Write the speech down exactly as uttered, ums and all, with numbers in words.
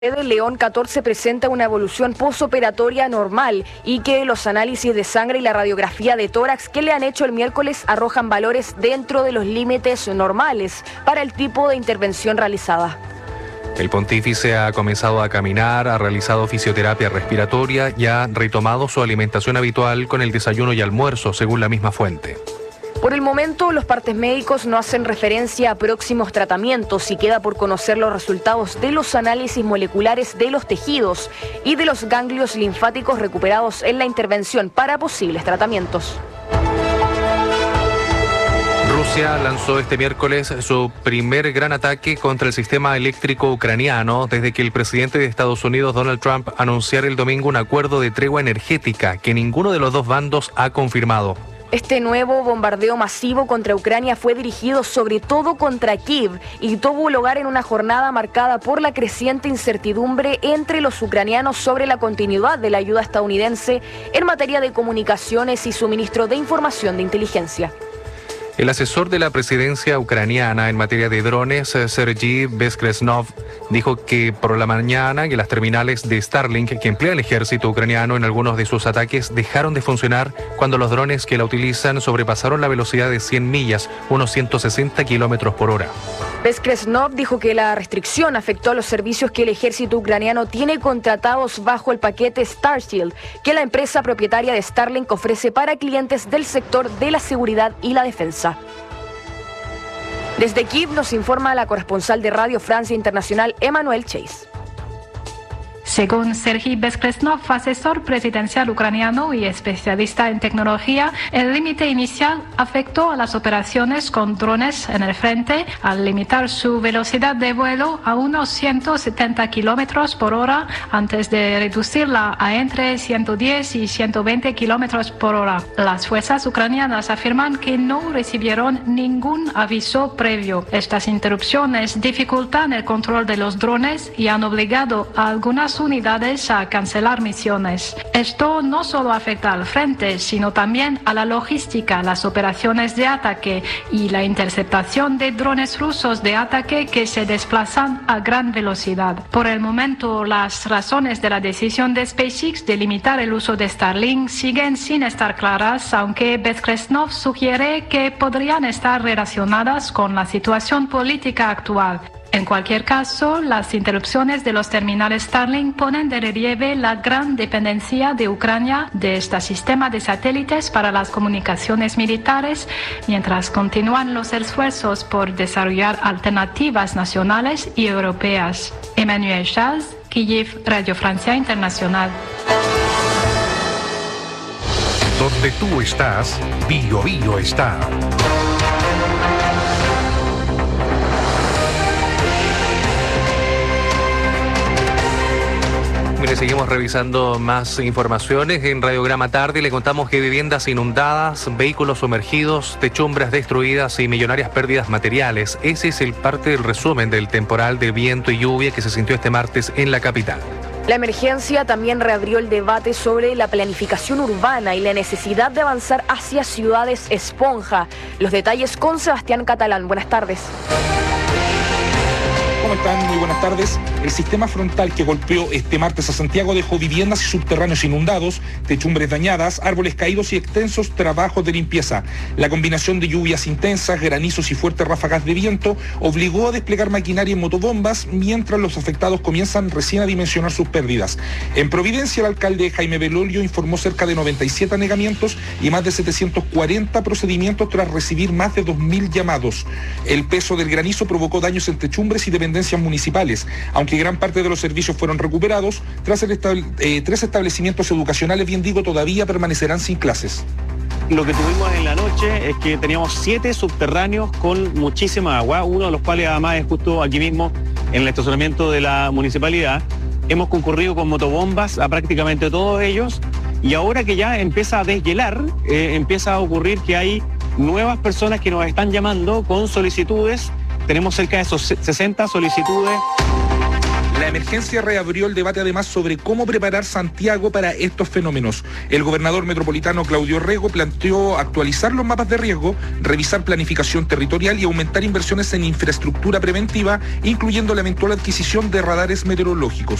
de León catorce presenta una evolución posoperatoria normal y que los análisis de sangre y la radiografía de tórax que le han hecho el miércoles arrojan valores dentro de los límites normales para el tipo de intervención realizada. El pontífice ha comenzado a caminar, ha realizado fisioterapia respiratoria y ha retomado su alimentación habitual con el desayuno y almuerzo, según la misma fuente. Por el momento, los partes médicos no hacen referencia a próximos tratamientos y queda por conocer los resultados de los análisis moleculares de los tejidos y de los ganglios linfáticos recuperados en la intervención para posibles tratamientos. Rusia lanzó este miércoles su primer gran ataque contra el sistema eléctrico ucraniano desde que el presidente de Estados Unidos, Donald Trump, anunciara el domingo un acuerdo de tregua energética que ninguno de los dos bandos ha confirmado. Este nuevo bombardeo masivo contra Ucrania fue dirigido sobre todo contra Kiev y tuvo lugar en una jornada marcada por la creciente incertidumbre entre los ucranianos sobre la continuidad de la ayuda estadounidense en materia de comunicaciones y suministro de información de inteligencia. El asesor de la presidencia ucraniana en materia de drones, Sergei Bezkresnov, dijo que por la mañana que las terminales de Starlink que emplea el ejército ucraniano en algunos de sus ataques dejaron de funcionar cuando los drones que la utilizan sobrepasaron la velocidad de cien millas, unos ciento sesenta kilómetros por hora. Bezkresnov dijo que la restricción afectó a los servicios que el ejército ucraniano tiene contratados bajo el paquete Starshield, que la empresa propietaria de Starlink ofrece para clientes del sector de la seguridad y la defensa. Desde Kiev nos informa la corresponsal de Radio Francia Internacional, Emmanuel Chase. Según Sergei Bezkresnov, asesor presidencial ucraniano y especialista en tecnología, el límite inicial afectó a las operaciones con drones en el frente al limitar su velocidad de vuelo a unos ciento setenta kilómetros por hora antes de reducirla a entre ciento diez y ciento veinte kilómetros por hora. Las fuerzas ucranianas afirman que no recibieron ningún aviso previo. Estas interrupciones dificultan el control de los drones y han obligado a algunas unidades a cancelar misiones. Esto no solo afecta al frente, sino también a la logística, las operaciones de ataque y la interceptación de drones rusos de ataque que se desplazan a gran velocidad. Por el momento, las razones de la decisión de SpaceX de limitar el uso de Starlink siguen sin estar claras, aunque Bezkresnov sugiere que podrían estar relacionadas con la situación política actual. En cualquier caso, las interrupciones de los terminales Starlink ponen de relieve la gran dependencia de Ucrania de este sistema de satélites para las comunicaciones militares, mientras continúan los esfuerzos por desarrollar alternativas nacionales y europeas. Emmanuel Chaz, Kyiv, Radio Francia Internacional. Donde tú estás, Bio Bio está. Mire, seguimos revisando más informaciones. En Radiograma Tarde le contamos que viviendas inundadas, vehículos sumergidos, techumbres destruidas y millonarias pérdidas materiales. Ese es el parte del resumen del temporal de viento y lluvia que se sintió este martes en la capital. La emergencia también reabrió el debate sobre la planificación urbana y la necesidad de avanzar hacia ciudades esponja. Los detalles con Sebastián Catalán. Buenas tardes. ¿Cómo están? Muy buenas tardes. El sistema frontal que golpeó este martes a Santiago dejó viviendas y subterráneos inundados, techumbres dañadas, árboles caídos y extensos trabajos de limpieza. La combinación de lluvias intensas, granizos y fuertes ráfagas de viento obligó a desplegar maquinaria en motobombas mientras los afectados comienzan recién a dimensionar sus pérdidas. En Providencia, el alcalde Jaime Belolio informó cerca de noventa y siete anegamientos y más de setecientos cuarenta procedimientos tras recibir más de dos mil llamados. El peso del granizo provocó daños en techumbres y dependencias municipales, aunque gran parte de los servicios fueron recuperados, tras el estable, eh, tres establecimientos educacionales, bien digo, todavía permanecerán sin clases. Lo que tuvimos en la noche es que teníamos siete subterráneos con muchísima agua, uno de los cuales además es justo aquí mismo en el estacionamiento de la municipalidad. Hemos concurrido con motobombas a prácticamente todos ellos y ahora que ya empieza a deshielar, eh, empieza a ocurrir que hay nuevas personas que nos están llamando con solicitudes. Tenemos cerca de esos sesenta solicitudes. La emergencia reabrió el debate además sobre cómo preparar Santiago para estos fenómenos. El gobernador metropolitano Claudio Rego planteó actualizar los mapas de riesgo, revisar planificación territorial y aumentar inversiones en infraestructura preventiva, incluyendo la eventual adquisición de radares meteorológicos.